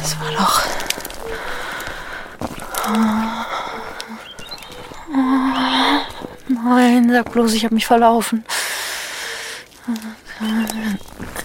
Das war doch... Nein, sag bloß, ich habe mich verlaufen.